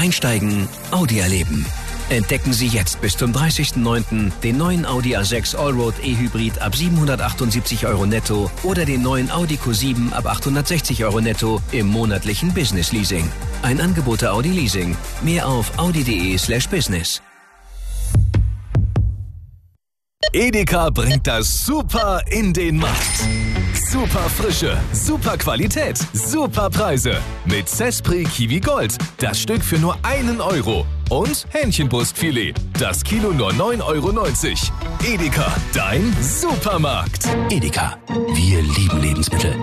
Einsteigen, Audi erleben. Entdecken Sie jetzt bis zum 30.09. den neuen Audi A6 Allroad E-Hybrid ab 778 € netto oder den neuen Audi Q7 ab 860 € netto im monatlichen Business Leasing. Ein Angebot der Audi Leasing. Mehr auf audi.de/business. Edeka bringt das Super in den Markt. Super Frische, super Qualität, super Preise. Mit Cespri Kiwi Gold. Das Stück für nur 1 Euro. Und Hähnchenbrustfilet. Das Kilo nur 9,90 €. Edeka, dein Supermarkt. Edeka. Wir lieben Lebensmittel.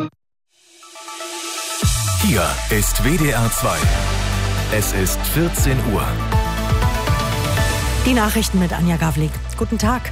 Hier ist WDR 2. Es ist 14 Uhr. Die Nachrichten mit Anja Gavlik. Guten Tag.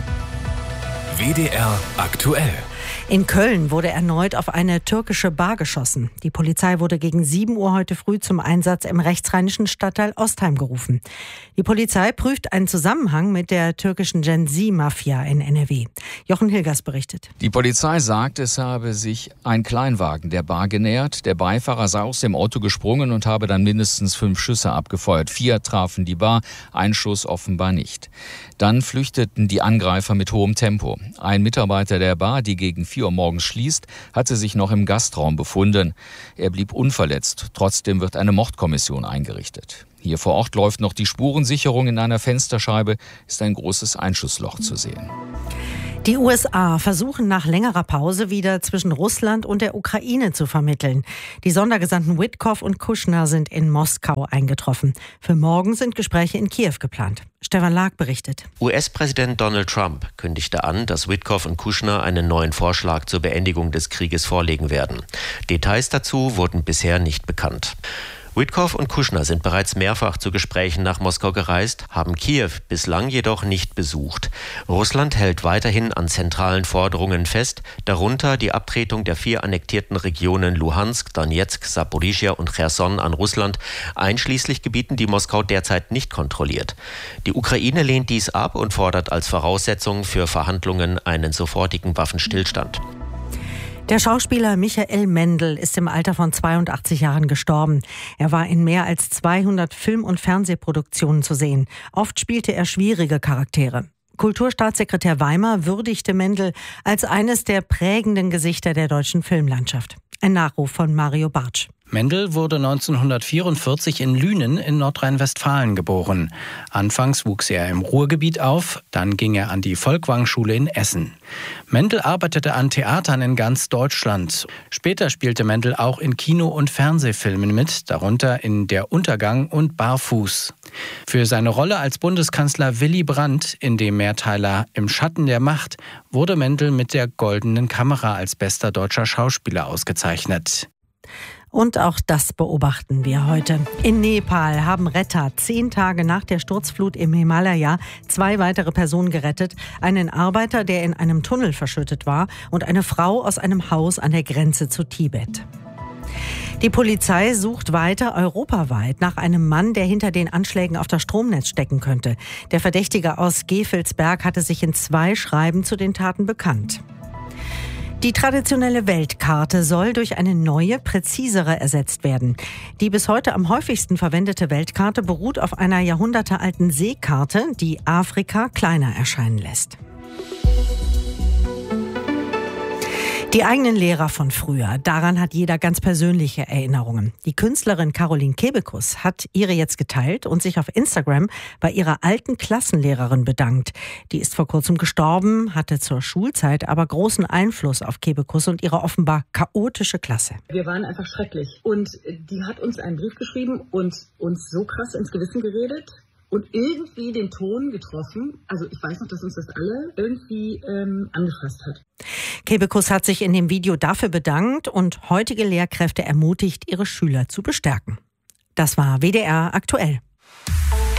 WDR aktuell. In Köln wurde erneut auf eine türkische Bar geschossen. Die Polizei wurde gegen 7 Uhr heute früh zum Einsatz im rechtsrheinischen Stadtteil Ostheim gerufen. Die Polizei prüft einen Zusammenhang mit der türkischen Gen-Z-Mafia in NRW. Jochen Hilgers berichtet. Die Polizei sagt, es habe sich ein Kleinwagen der Bar genähert. Der Beifahrer sei aus dem Auto gesprungen und habe dann mindestens 5 Schüsse abgefeuert. 4 trafen die Bar, ein Schuss offenbar nicht. Dann flüchteten die Angreifer mit hohem Tempo. Ein Mitarbeiter der Bar, die gegen 4 Uhr morgens schließt, hatte sich noch im Gastraum befunden. Er blieb unverletzt. Trotzdem wird eine Mordkommission eingerichtet. Hier vor Ort läuft noch die Spurensicherung. In einer Fensterscheibe ist ein großes Einschussloch zu sehen. Die USA versuchen nach längerer Pause wieder zwischen Russland und der Ukraine zu vermitteln. Die Sondergesandten Witkoff und Kushner sind in Moskau eingetroffen. Für morgen sind Gespräche in Kiew geplant. Stefan Lag berichtet. US-Präsident Donald Trump kündigte an, dass Witkoff und Kushner einen neuen Vorschlag zur Beendigung des Krieges vorlegen werden. Details dazu wurden bisher nicht bekannt. Witkoff und Kushner sind bereits mehrfach zu Gesprächen nach Moskau gereist, haben Kiew bislang jedoch nicht besucht. Russland hält weiterhin an zentralen Forderungen fest, darunter die Abtretung der 4 annektierten Regionen Luhansk, Donetsk, Saporischschja und Cherson an Russland, einschließlich Gebieten, die Moskau derzeit nicht kontrolliert. Die Ukraine lehnt dies ab und fordert als Voraussetzung für Verhandlungen einen sofortigen Waffenstillstand. Der Schauspieler Michael Mendl ist im Alter von 82 Jahren gestorben. Er war in mehr als 200 Film- und Fernsehproduktionen zu sehen. Oft spielte er schwierige Charaktere. Kulturstaatssekretär Weimer würdigte Mendl als eines der prägenden Gesichter der deutschen Filmlandschaft. Ein Nachruf von Mario Bartsch. Mendl wurde 1944 in Lünen in Nordrhein-Westfalen geboren. Anfangs wuchs er im Ruhrgebiet auf, dann ging er an die Folkwang-Schule in Essen. Mendl arbeitete an Theatern in ganz Deutschland. Später spielte Mendl auch in Kino- und Fernsehfilmen mit, darunter in Der Untergang und Barfuß. Für seine Rolle als Bundeskanzler Willy Brandt in dem Mehrteiler Im Schatten der Macht wurde Mendl mit der Goldenen Kamera als bester deutscher Schauspieler ausgezeichnet. Und auch das beobachten wir heute. In Nepal haben Retter 10 Tage nach der Sturzflut im Himalaya 2 weitere Personen gerettet. Einen Arbeiter, der in einem Tunnel verschüttet war, und eine Frau aus einem Haus an der Grenze zu Tibet. Die Polizei sucht weiter europaweit nach einem Mann, der hinter den Anschlägen auf das Stromnetz stecken könnte. Der Verdächtige aus Gevelsberg hatte sich in 2 Schreiben zu den Taten bekannt. Die traditionelle Weltkarte soll durch eine neue, präzisere ersetzt werden. Die bis heute am häufigsten verwendete Weltkarte beruht auf einer jahrhundertealten Seekarte, die Afrika kleiner erscheinen lässt. Die eigenen Lehrer von früher, daran hat jeder ganz persönliche Erinnerungen. Die Künstlerin Caroline Kebekus hat ihre jetzt geteilt und sich auf Instagram bei ihrer alten Klassenlehrerin bedankt. Die ist vor kurzem gestorben, hatte zur Schulzeit aber großen Einfluss auf Kebekus und ihre offenbar chaotische Klasse. Wir waren einfach schrecklich und die hat uns einen Brief geschrieben und uns so krass ins Gewissen geredet. Und irgendwie den Ton getroffen. Also ich weiß noch, dass uns das alle irgendwie angefasst hat. Kebekus hat sich in dem Video dafür bedankt und heutige Lehrkräfte ermutigt, ihre Schüler zu bestärken. Das war WDR aktuell.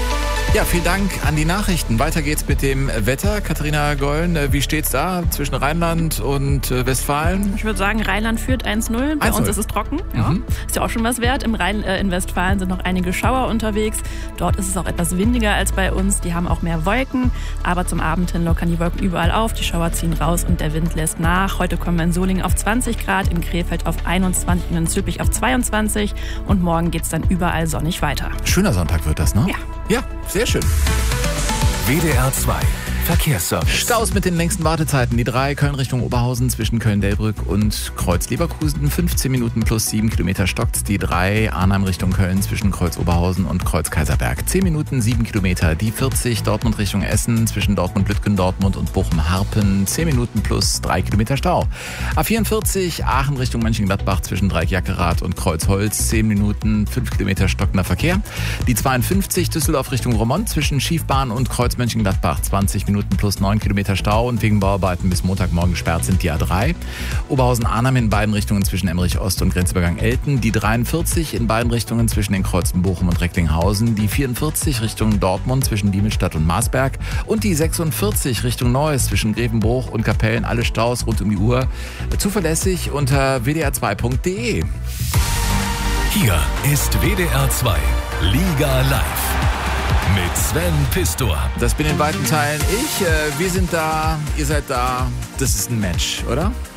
Ja, vielen Dank an die Nachrichten. Weiter geht's mit dem Wetter. Katharina Gollen, wie steht's da zwischen Rheinland und Westfalen? Ich würde sagen, Rheinland führt 1-0. Bei uns ist es trocken. Ja. Ist ja auch schon was wert. In Westfalen sind noch einige Schauer unterwegs. Dort ist es auch etwas windiger als bei uns. Die haben auch mehr Wolken. Aber zum Abend hin lockern die Wolken überall auf. Die Schauer ziehen raus und der Wind lässt nach. Heute kommen wir in Solingen auf 20 Grad, in Krefeld auf 21 und in Zülpich auf 22. Und morgen geht's dann überall sonnig weiter. Schöner Sonntag wird das, ne? Ja. Ja, sehr schön. WDR 2 Verkehrsservice. Staus mit den längsten Wartezeiten. Die 3 Köln Richtung Oberhausen zwischen Köln-Delbrück und Kreuz-Leverkusen. 15 Minuten plus 7 Kilometer stockt. Die 3 Arnhem Richtung Köln zwischen Kreuz-Oberhausen und Kreuz-Kaiserberg. 10 Minuten 7 Kilometer. Die 40 Dortmund Richtung Essen zwischen Dortmund-Lütgen, Dortmund und Bochum-Harpen. 10 Minuten plus 3 Kilometer Stau. A44 Aachen Richtung Mönchengladbach zwischen Dreieck-Jackerath und Kreuzholz. 10 Minuten 5 Kilometer stockender Verkehr. Die 52 Düsseldorf Richtung Roermond zwischen Schiefbahn und Kreuz Mönchengladbach. 20 Minuten plus 9 Kilometer Stau und wegen Bauarbeiten bis Montagmorgen gesperrt sind die A3. Oberhausen-Arnhem in beiden Richtungen zwischen Emmerich Ost und Grenzübergang Elten. Die 43 in beiden Richtungen zwischen den Kreuzen Bochum und Recklinghausen. Die 44 Richtung Dortmund zwischen Diemelstadt und Marsberg. Und die 46 Richtung Neuss zwischen Grevenbruch und Kapellen. Alle Staus rund um die Uhr. Zuverlässig unter wdr2.de. Hier ist WDR 2 Liga Live. Mit Sven Pistor. Das bin in weiten Teilen ich. Wir sind da, ihr seid da. Das ist ein Match, oder?